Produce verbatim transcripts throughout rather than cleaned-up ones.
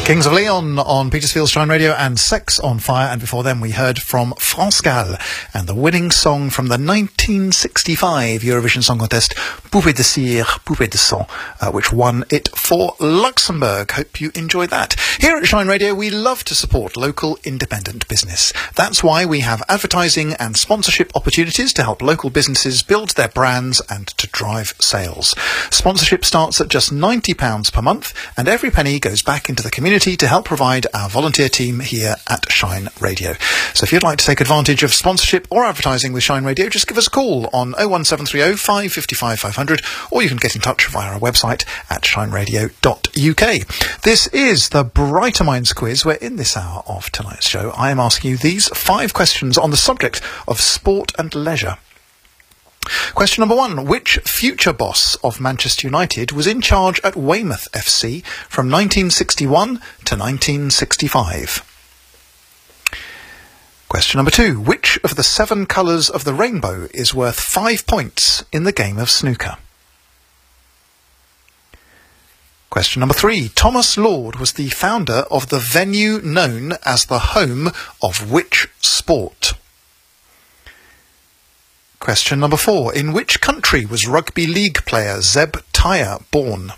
Kings of Leon on Petersfield's Shine Radio and Sex on Fire, and before them we heard from France Gall and the winning song from the nineteen sixty-five Eurovision Song Contest, Poupée de Cire, Poupée de Sang, uh, which won it for Luxembourg. Hope you enjoyed that. Here at Shine Radio we love to support local independent business. That's why we have advertising and sponsorship opportunities to help local businesses build their brands and to drive sales. Sponsorship starts at just ninety pounds per month, and every penny goes back into the community to help provide our volunteer team here at Shine Radio. So if you'd like to take advantage of sponsorship or advertising with Shine Radio, just give us a call on oh one seven three oh, five five five, five hundred, or you can get in touch via our website at shine radio dot u k. This is the Brighter Minds quiz, where in this hour of tonight's show I am asking you these five questions on the subject of sport and leisure. Question number one. Which future boss of Manchester United was in charge at Weymouth F C from nineteen sixty-one to nineteen sixty-five? Question number two. Which of the seven colours of the rainbow is worth five points in the game of snooker? Question number three. Thomas Lord was the founder of the venue known as the home of which sport? Question number four. In which country was rugby league player Zeb Tyre born?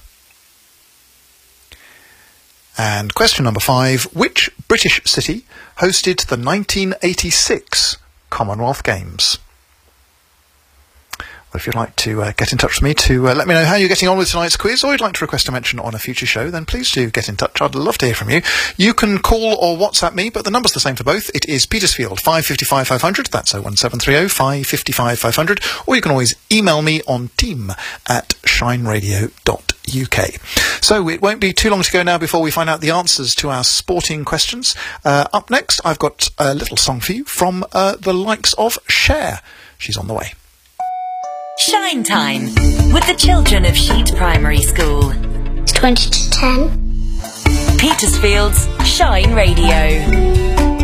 And question number five. Which British city hosted the nineteen eighty-six Commonwealth Games? Well, if you'd like to uh, get in touch with me to uh, let me know how you're getting on with tonight's quiz, or you'd like to request a mention on a future show, then please do get in touch. I'd love to hear from you. You can call or WhatsApp me, but the number's the same for both. It is Petersfield five five five, five hundred. That's oh one seven three oh, five five five, five hundred. Or you can always email me on team at shine radio dot u k. So it won't be too long to go now before we find out the answers to our sporting questions. Uh, up next, I've got a little song for you from uh, the likes of Cher. She's on the way. Shine Time with the children of Sheet Primary School. It's twenty to ten. Petersfield's Shine Radio.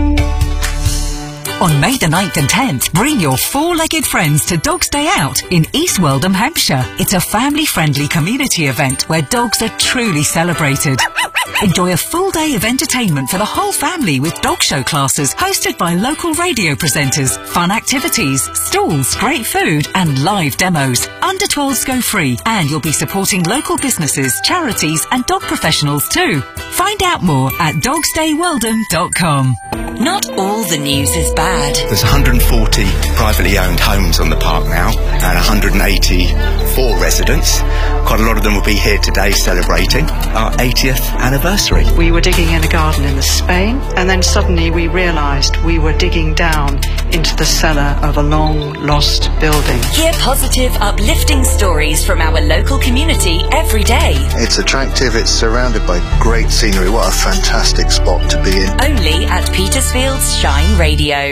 On May the ninth and tenth, bring your four-legged friends to Dogs Day Out in East Weldham, Hampshire. It's a family-friendly community event where dogs are truly celebrated. Enjoy a full day of entertainment for the whole family with dog show classes hosted by local radio presenters, fun activities, stalls, great food and live demos. Under twelves go free, and you'll be supporting local businesses, charities and dog professionals too. Find out more at dogs day weldham dot com. Not all the news is bad. There's one hundred forty privately owned homes on the park now and one hundred eighty-four residents. Quite a lot of them will be here today celebrating our eightieth anniversary. We were digging in a garden in the Spain, and then suddenly we realised we were digging down into the cellar of a long-lost building. Hear positive, uplifting stories from our local community every day. It's attractive, it's surrounded by great scenery. What a fantastic spot to be in. Only at Petersfield's Shine Radio.